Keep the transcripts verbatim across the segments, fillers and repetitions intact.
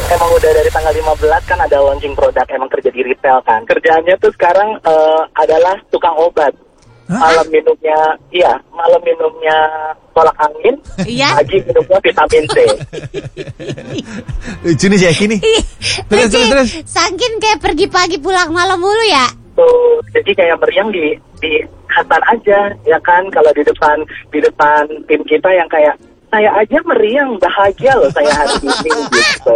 emang udah dari tanggal lima belas kan ada launching produk, emang kerja di retail kan. Kerjaannya tuh sekarang uh, adalah tukang obat. Hah? Malam minumnya, iya, malam minumnya tolak angin, iya? Pagi minumnya vitamin C. Lucu nih Jackie nih. Terus, terus, terus. Saking kayak pergi pagi pulang malam mulu ya. Tuh, jadi kayak meriang di di Hasan aja, ya kan? Kalau di depan di depan tim kita yang kayak saya aja meriang, bahagia loh saya hari ini gitu.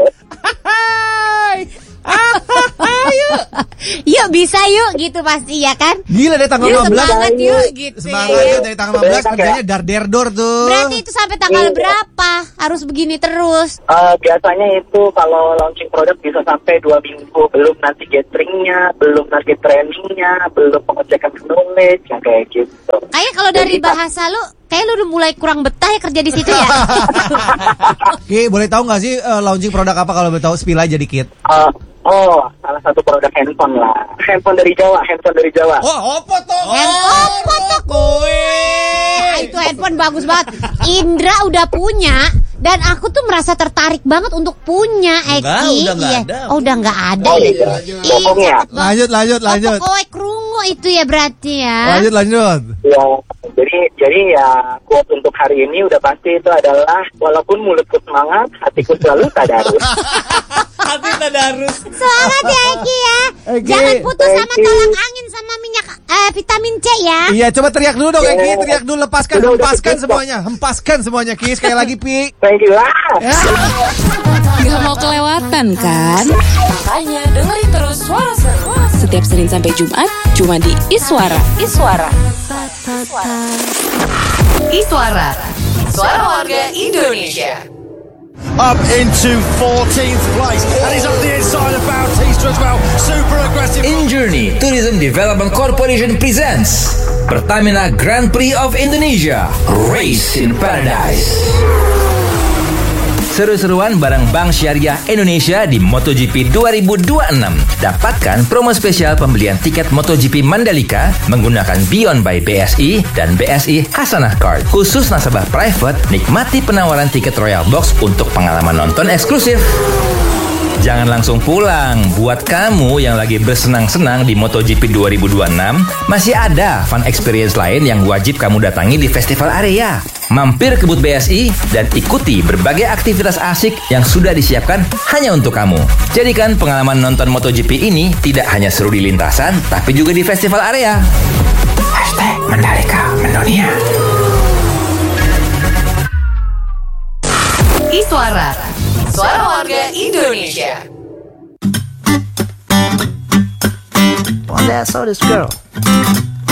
Yuk, yuk bisa yuk gitu pasti ya kan? Gila dari tanggal yuk, lima belas semangat yuk gitu. Semangat yuk dari tanggal lima belas kerjanya dar der dor tuh. Berarti itu sampai tanggal iya. berapa? Harus begini terus? Uh, biasanya itu kalau launching produk bisa sampai dua minggu. Belum nanti gatheringnya, belum nanti trainingnya, belum pengecekan knowledge yang kayak gitu. Kayak kalau dari Jadi, bahasa lu kayak lu udah mulai kurang betah ya kerja di situ ya. Oke, boleh tahu nggak sih uh, launching produk apa kalau boleh tahu spill aja dikit? Uh, oh, salah satu produk handphone lah. Handphone dari Jawa, handphone dari Jawa. Oh, apa tuh? Handphone apa tuh kowe? Nah, itu handphone bagus banget. Indra udah punya dan aku tuh merasa tertarik banget untuk punya Eki. Enggak, udah enggak iya. ada. Oh, udah enggak ada oh, ya. Iya, iya. Lanjut, lanjut, lanjut. Oh, kowe krungu itu ya berarti ya. Lanjut, lanjut. Ya, jadi jadi ya quote untuk hari ini udah pasti itu adalah walaupun mulutku semangat, hatiku selalu tadarus. Hati tadarus. Semangat ya Eki ya. Okay. Jangan putus Thank sama tolak angin sama minyak eh, vitamin C ya. Iya, coba teriak dulu dong Eki, teriak dulu, lepaskan, udah, hempaskan udah, semuanya, hempaskan semuanya Ki, sekali lagi Pi. Thank you lah. Ya. Gak mau kelewatan kan? Makanya dengerin terus Suara Seru setiap Senin sampai Jumat cuma di Iswara. Iswara. Iswara. Suara warga Indonesia. Up into fourteenth place and he's up the inside of Bautista as well. Super aggressive. InJourney Tourism Development Corporation presents Pertamina Grand Prix of Indonesia, Race in Paradise. Seru-seruan bareng Bank Syariah Indonesia di MotoGP dua ribu dua puluh enam. Dapatkan promo spesial pembelian tiket MotoGP Mandalika menggunakan Beyond by B S I dan B S I Hasanah Card. Khusus nasabah private, nikmati penawaran tiket Royal Box untuk pengalaman nonton eksklusif. Jangan langsung pulang. Buat kamu yang lagi bersenang-senang di MotoGP dua ribu dua puluh enam, masih ada fun experience lain yang wajib kamu datangi di festival area. Mampir ke booth B S I dan ikuti berbagai aktivitas asik yang sudah disiapkan hanya untuk kamu. Jadikan pengalaman nonton MotoGP ini tidak hanya seru di lintasan, tapi juga di festival area. Hashtag Mandalika Mendunia. Iswara, suara warga Indonesia. One day I saw this girl.